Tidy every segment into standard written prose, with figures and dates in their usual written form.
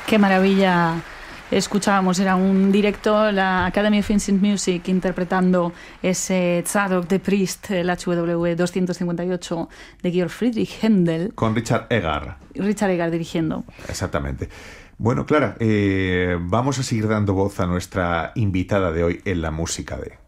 Qué maravilla. Escuchábamos, era un directo, la Academy of Ancient Music interpretando ese Zadok de Priest, el HW 258 de Georg Friedrich Händel. Con Richard Egar. Richard Egar dirigiendo. Exactamente. Bueno, Clara, vamos a seguir dando voz a nuestra invitada de hoy en la música de...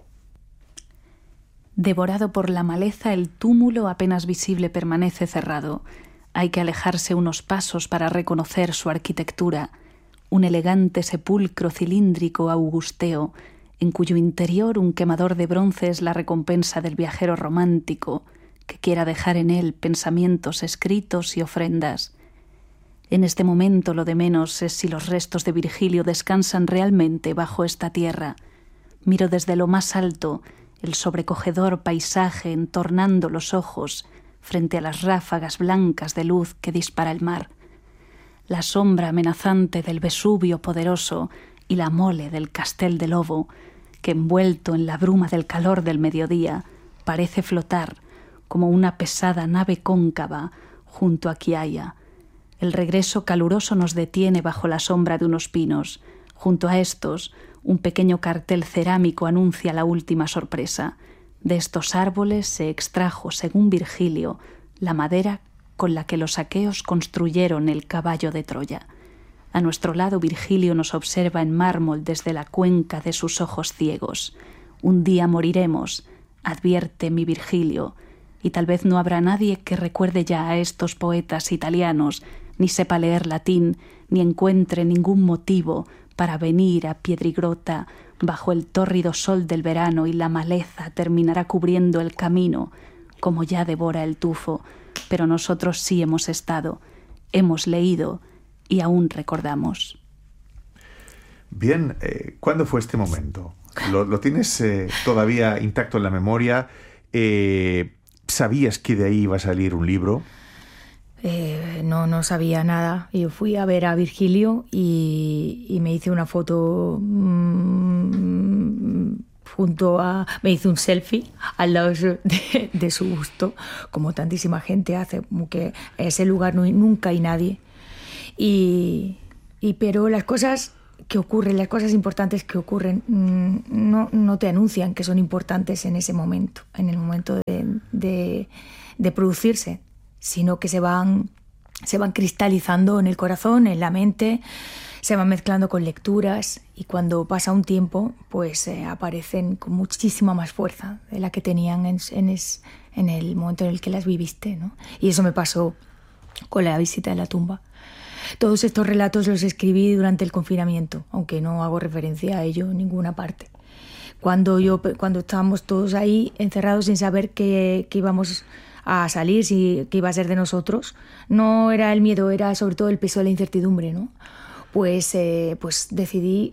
Devorado por la maleza, el túmulo apenas visible permanece cerrado. Hay que alejarse unos pasos para reconocer su arquitectura. Un elegante sepulcro cilíndrico augusteo, en cuyo interior un quemador de bronce es la recompensa del viajero romántico que quiera dejar en él pensamientos escritos y ofrendas. En este momento lo de menos es si los restos de Virgilio descansan realmente bajo esta tierra. Miro desde lo más alto el sobrecogedor paisaje entornando los ojos frente a las ráfagas blancas de luz que dispara el mar. La sombra amenazante del Vesubio poderoso y la mole del Castel de Lobo, que envuelto en la bruma del calor del mediodía, parece flotar como una pesada nave cóncava junto a Chiaia. El regreso caluroso nos detiene bajo la sombra de unos pinos. Junto a estos, un pequeño cartel cerámico anuncia la última sorpresa. De estos árboles se extrajo, según Virgilio, la madera con la que los aqueos construyeron el caballo de Troya. A nuestro lado Virgilio nos observa en mármol desde la cuenca de sus ojos ciegos. Un día moriremos, advierte mi Virgilio, y tal vez no habrá nadie que recuerde ya a estos poetas italianos, ni sepa leer latín, ni encuentre ningún motivo para venir a Piedigrota bajo el tórrido sol del verano y la maleza terminará cubriendo el camino, como ya devora el tufo. Pero nosotros sí hemos estado, hemos leído y aún recordamos. Bien, ¿cuándo fue este momento? ¿Lo tienes todavía intacto en la memoria? ¿Sabías que de ahí iba a salir un libro? No sabía nada. Yo fui a ver a Virgilio y me hice una foto me hice un selfie al lado de su busto, como tantísima gente hace, como que en ese lugar nunca hay nadie. Pero las cosas que ocurren, las cosas importantes que ocurren, no te anuncian que son importantes en ese momento, en el momento de producirse, sino que se van cristalizando en el corazón, en la mente, se van mezclando con lecturas y cuando pasa un tiempo pues aparecen con muchísima más fuerza de la que tenían en el momento en el que las viviste, ¿no? Y eso me pasó con la visita de la tumba. Todos estos relatos los escribí durante el confinamiento, aunque no hago referencia a ello en ninguna parte. Cuando estábamos todos ahí encerrados sin saber que íbamos a salir, que iba a ser de nosotros, no era el miedo, era sobre todo el peso de la incertidumbre, ¿no? Pues decidí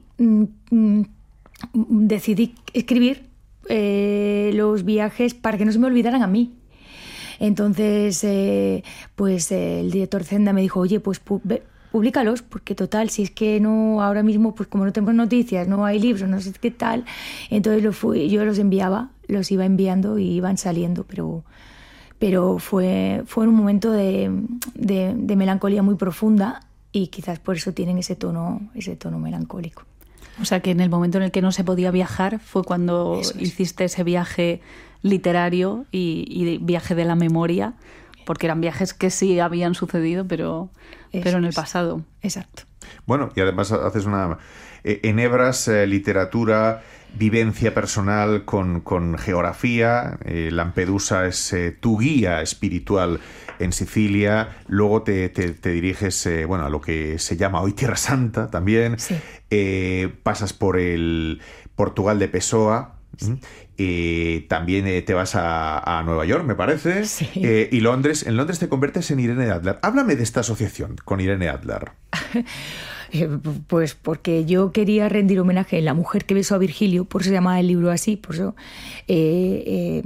escribir los viajes para que no se me olvidaran a mí. Entonces, el director Zenda me dijo, oye, pues públicalos, porque total, si es que no, ahora mismo, pues como no tenemos noticias, no hay libros, no sé qué tal, entonces yo los iba enviando y iban saliendo, pero fue un momento de melancolía muy profunda y quizás por eso tienen ese tono melancólico. O sea que en el momento en el que no se podía viajar fue cuando hiciste ese viaje literario y viaje de la memoria, porque eran viajes que sí habían sucedido, pero en el pasado. Exacto. Bueno, y además haces enhebras literatura, vivencia personal con geografía. Lampedusa es tu guía espiritual en Sicilia. Luego te diriges a lo que se llama hoy Tierra Santa también. Sí. Pasas por el Portugal de Pessoa. Sí. También te vas a Nueva York, me parece. Sí. Y Londres. En Londres te conviertes en Irene Adler. Háblame de esta asociación con Irene Adler. Pues porque yo quería rendir homenaje a la mujer que besó a Virgilio, por eso se llamaba el libro así, por eso el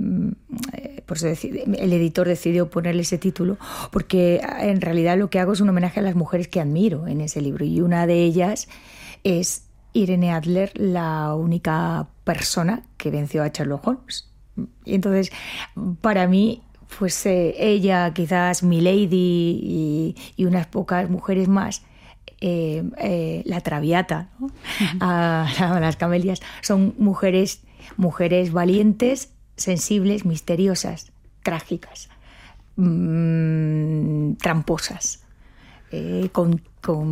editor decidió ponerle ese título, porque en realidad lo que hago es un homenaje a las mujeres que admiro en ese libro, y una de ellas es Irene Adler, la única persona que venció a Sherlock Holmes. Y entonces, para mí, pues ella, quizás Milady y unas pocas mujeres más, la Traviata, ¿no? A las camelias, son mujeres valientes, sensibles, misteriosas, trágicas, tramposas, con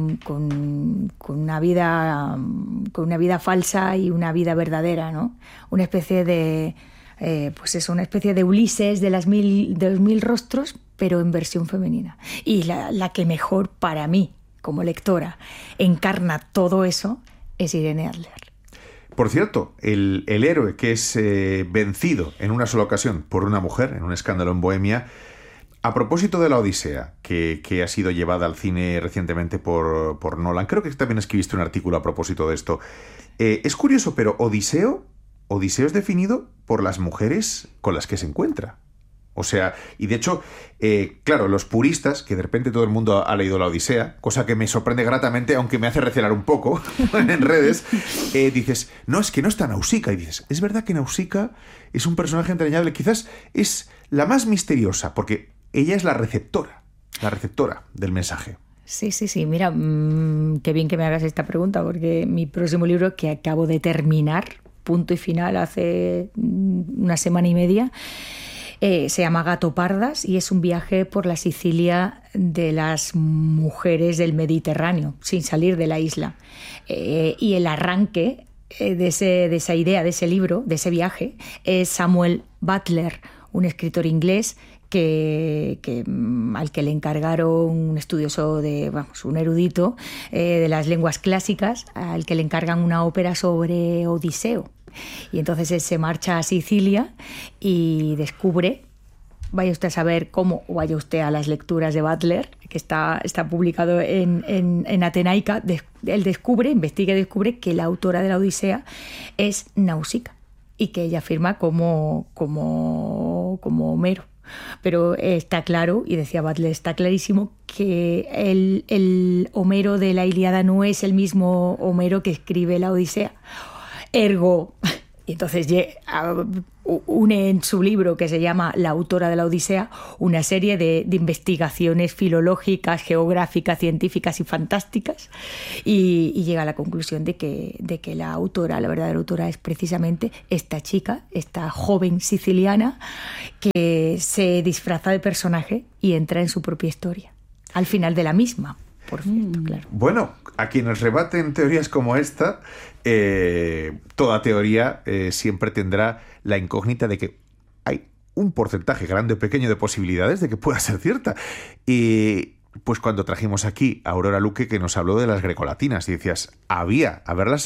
una vida falsa y una vida verdadera, ¿no? Una especie de una especie de Ulises de los mil rostros, pero en versión femenina. Y la que mejor para mí, como lectora, encarna todo eso es Irene Adler. Por cierto, el héroe que es vencido en una sola ocasión por una mujer en un escándalo en Bohemia. A propósito de la Odisea, que ha sido llevada al cine recientemente por Nolan, creo que también escribiste un artículo a propósito de esto. Es curioso, pero Odiseo es definido por las mujeres con las que se encuentra. O sea, y de hecho, claro, los puristas, que de repente todo el mundo ha leído la Odisea, cosa que me sorprende gratamente, aunque me hace recelar un poco en redes, dices, no, es que no está Nausicaa. Y dices, es verdad que Nausicaa es un personaje entrañable, quizás es la más misteriosa, porque ella es la receptora del mensaje. Sí. Mira, qué bien que me hagas esta pregunta, porque mi próximo libro, que acabo de terminar, punto y final, hace una semana y media, se llama Gato Pardas y es un viaje por la Sicilia de las mujeres del Mediterráneo, sin salir de la isla. Y el arranque de esa idea, de ese libro, de ese viaje, es Samuel Butler, un escritor inglés al que le encargaron un estudioso un erudito de las lenguas clásicas, al que le encargan una ópera sobre Odiseo. Y entonces él se marcha a Sicilia y descubre, vaya usted a saber cómo, o vaya usted a las lecturas de Butler, que está publicado en Atenaica, él investiga y descubre que la autora de la Odisea es Nausicaa y que ella firma como Homero. Pero está claro, y decía Butler, está clarísimo que el Homero de la Ilíada no es el mismo Homero que escribe la Odisea. Ergo, y entonces une en su libro, que se llama La autora de la Odisea, una serie de investigaciones filológicas, geográficas, científicas y fantásticas, y llega a la conclusión de que la verdadera autora es precisamente esta chica, esta joven siciliana, que se disfraza de personaje y entra en su propia historia, al final de la misma. Por cierto, claro. Bueno, a quienes rebaten teorías como esta, toda teoría siempre tendrá la incógnita de que hay un porcentaje grande o pequeño de posibilidades de que pueda ser cierta. Y pues cuando trajimos aquí a Aurora Luque, que nos habló de las grecolatinas, y decías, había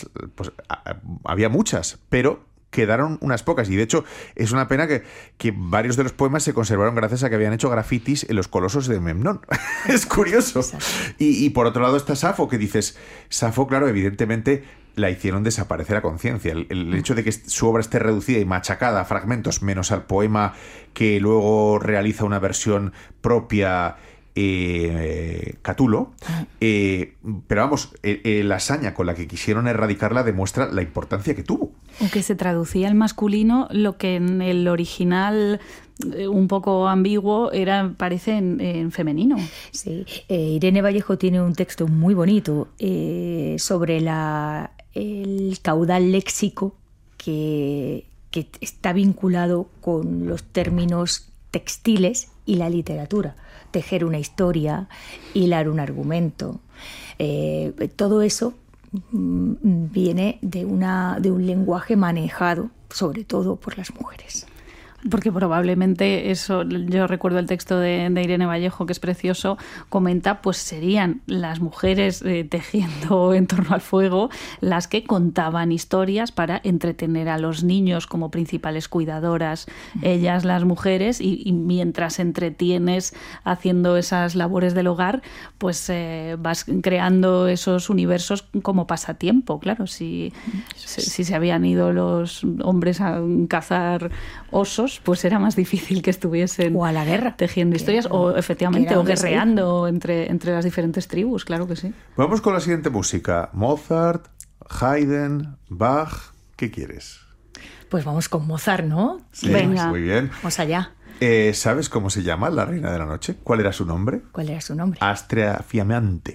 muchas, pero quedaron unas pocas, y de hecho es una pena que varios de los poemas se conservaron gracias a que habían hecho grafitis en los colosos de Memnón. Es curioso. Y por otro lado está Safo, que dices, Safo, claro, evidentemente la hicieron desaparecer a conciencia. El hecho de que su obra esté reducida y machacada a fragmentos, menos al poema que luego realiza una versión propia, Catulo, pero vamos, la hazaña con la que quisieron erradicarla demuestra la importancia que tuvo. Aunque se traducía al masculino, lo que en el original un poco ambiguo parece en femenino. Sí, Irene Vallejo tiene un texto muy bonito sobre el caudal léxico que está vinculado con los términos textiles y la literatura. Tejer una historia, hilar un argumento. Todo eso viene de un lenguaje manejado, sobre todo por las mujeres. Porque probablemente eso, yo recuerdo el texto de Irene Vallejo, que es precioso, comenta, pues serían las mujeres tejiendo en torno al fuego las que contaban historias para entretener a los niños como principales cuidadoras, ellas las mujeres, y mientras entretienes haciendo esas labores del hogar, pues vas creando esos universos como pasatiempo. Claro, si se habían ido los hombres a cazar osos, pues era más difícil que estuviesen o a la guerra tejiendo historias, o efectivamente, o guerreando entre las diferentes tribus, claro que sí. Vamos con la siguiente música. Mozart, Haydn, Bach, ¿qué quieres? Pues vamos con Mozart, ¿no? Sí, venga, muy bien. Vamos allá. ¿Sabes cómo se llama la reina de la noche? ¿Cuál era su nombre? ¿Cuál era su nombre? Astrea Fiamante.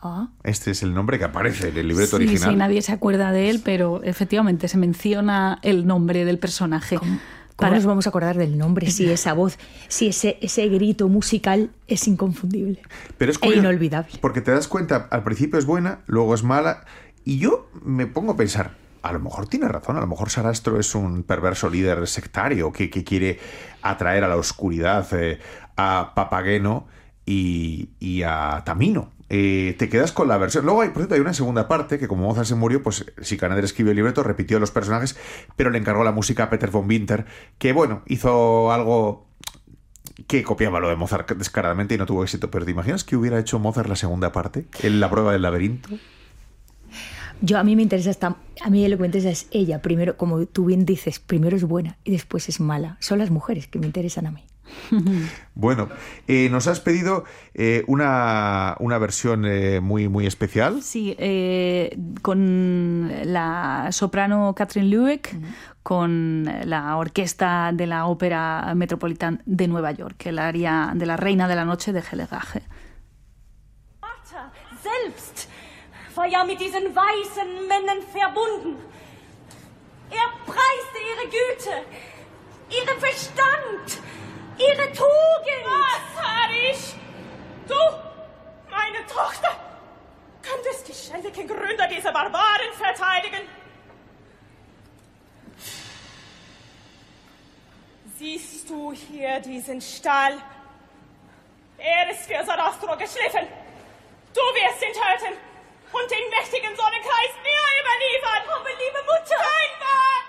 Este es el nombre que aparece en el libreto original. Sí, nadie se acuerda de él, pero efectivamente se menciona el nombre del personaje. ¿Cómo nos vamos a acordar del nombre si esa voz, si ese grito musical es inconfundible? Pero es curioso, inolvidable. Porque te das cuenta, al principio es buena, luego es mala, y yo me pongo a pensar, a lo mejor tiene razón, a lo mejor Sarastro es un perverso líder sectario que quiere atraer a la oscuridad a Papageno y a Tamino. Te quedas con la versión. Luego, por cierto, hay una segunda parte que, como Mozart se murió, pues Sikander escribió el libreto, repitió los personajes, pero le encargó la música a Peter von Winter, que, bueno, hizo algo que copiaba lo de Mozart descaradamente y no tuvo éxito. Pero ¿te imaginas que hubiera hecho Mozart la segunda parte, en La prueba del laberinto? A mí me interesa a mí lo que me interesa es ella. Primero, como tú bien dices, primero es buena y después es mala. Son las mujeres que me interesan a mí. Bueno, nos has pedido una versión muy, muy especial. Sí, con la soprano Katrin Lueck, con la orquesta de la Ópera Metropolitan de Nueva York, el aria de la Reina de la Noche de Helegage. Vater selbst war ja mit diesen weißen Männern verbunden. Preiste ihre Güte, ihren Verstand, ihre Tugend. Was hab ich? Du, meine Tochter, könntest die schändlichen Gründer dieser Barbaren verteidigen? Siehst du hier diesen Stall? Er ist für Sarastro geschliffen. Du wirst ihn töten und den mächtigen Sonnenkreis mir überliefern. Aber liebe Mutter!